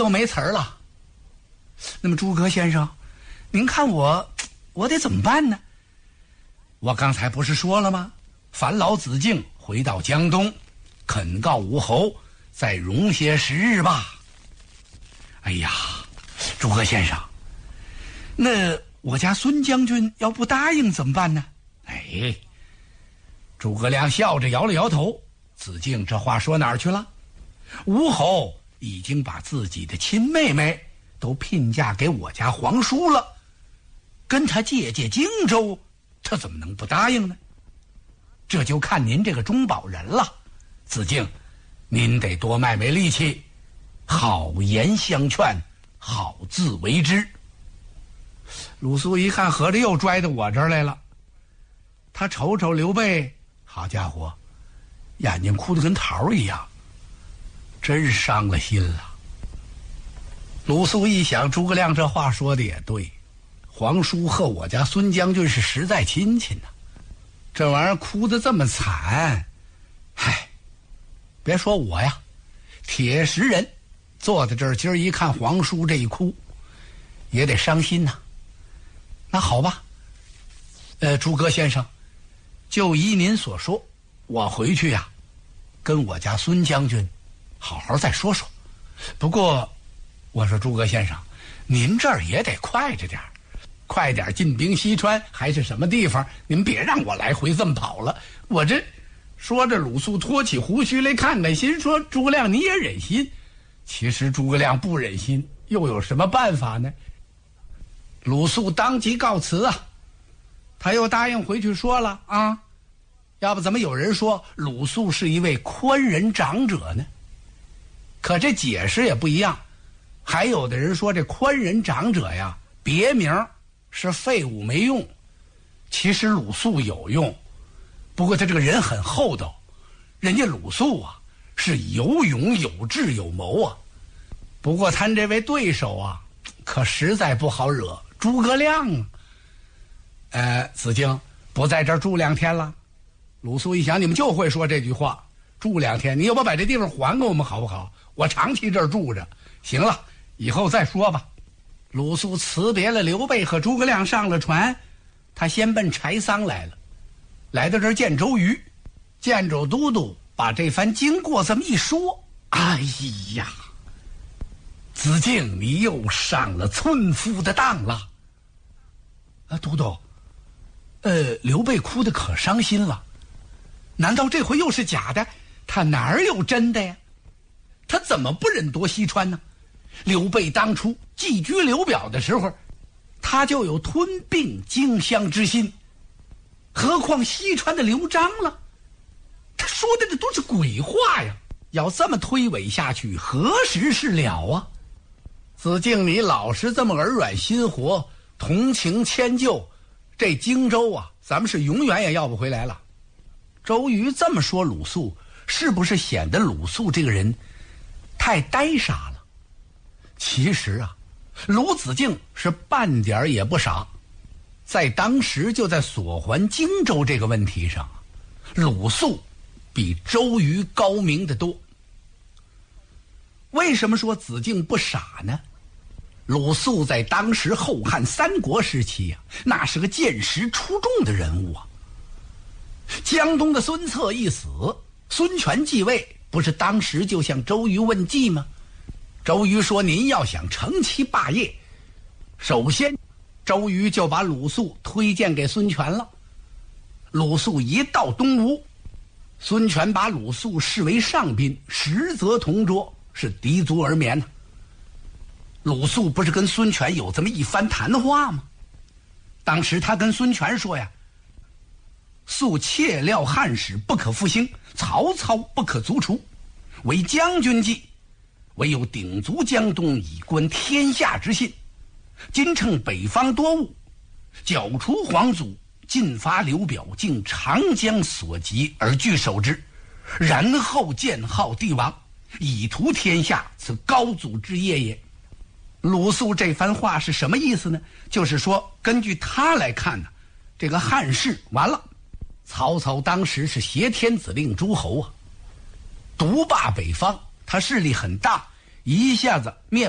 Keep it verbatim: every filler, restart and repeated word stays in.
又没词儿了。那么诸葛先生，您看我我得怎么办呢？我刚才不是说了吗？烦劳子敬回到江东，恳告吴侯再容些时日吧。哎呀，诸葛先生，那我家孙将军要不答应怎么办呢？哎，诸葛亮笑着摇了摇头。子敬这话说哪儿去了？吴侯已经把自己的亲妹妹都聘嫁给我家皇叔了，跟他借借荆州，他怎么能不答应呢？这就看您这个中保人了。子敬，您得多卖卖力气，好言相劝，好自为之。鲁肃一看，合着又拽到我这儿来了。他瞅瞅刘备，好家伙，眼睛哭得跟桃一样，真伤了心了。鲁肃一想，诸葛亮这话说的也对，皇叔和我家孙将军是实在亲戚呢，这玩意儿哭得这么惨，嗨，别说我呀，铁石人坐在这儿，今儿一看皇叔这一哭，也得伤心呐。那好吧，呃，诸葛先生，就依您所说，我回去呀，跟我家孙将军好好再说说。不过我说诸葛先生，您这儿也得快着点儿，快点进兵西川还是什么地方，您别让我来回这么跑了。我这说着，鲁肃拖起胡须来看看，心说诸葛亮你也忍心。其实诸葛亮不忍心，又有什么办法呢？鲁肃当即告辞啊，他又答应回去说了啊，要不怎么有人说鲁肃是一位宽仁长者呢？可这解释也不一样，还有的人说这宽仁长者呀，别名是废物没用，其实鲁肃有用，不过他这个人很厚道，人家鲁肃啊是有勇有智有谋啊，不过他这位对手啊可实在不好惹，诸葛亮啊。呃，子敬不在这儿住两天了。鲁肃一想，你们就会说这句话，住两天，你要不把这地方还给我们好不好？我长期这儿住着。行了，以后再说吧。鲁肃辞别了刘备和诸葛亮，上了船，他先奔柴桑来了。来到这儿见周瑜，建州都督把这番经过这么一说，哎呀，子敬你又上了村夫的当了。啊，都督，呃，刘备哭得可伤心了，难道这回又是假的？他哪儿有真的呀？他怎么不忍夺西川呢？刘备当初寄居刘表的时候，他就有吞并荆襄之心，何况西川的刘璋了？他说的这都是鬼话呀！要这么推诿下去，何时是了啊？子敬，你老是这么耳软心活，同情迁就，这荆州啊，咱们是永远也要不回来了。周瑜这么说鲁肃，是不是显得鲁肃这个人太呆傻了？其实啊，鲁子敬是半点也不傻，在当时就在所还荆州这个问题上，鲁肃比周瑜高明得多。为什么说子敬不傻呢？鲁肃在当时后汉三国时期啊，那是个见识出众的人物啊。江东的孙策一死，孙权继位，不是当时就向周瑜问计吗？周瑜说，您要想成其霸业，首先周瑜就把鲁肃推荐给孙权了。鲁肃一到东吴，孙权把鲁肃视为上宾，实则同桌，是敌足而眠呢。鲁肃不是跟孙权有这么一番谈话吗？当时他跟孙权说呀，肃窃料汉室不可复兴，曹操不可卒除，为将军计，唯有鼎足江东，以观天下之信。今乘北方多物，剿除黄祖，进伐刘表，经长江所及而据守之，然后建号帝王，以图天下，此高祖之业也。鲁肃这番话是什么意思呢？就是说，根据他来看呢，这个汉室完了，曹操当时是挟天子令诸侯啊，独霸北方，他势力很大，一下子灭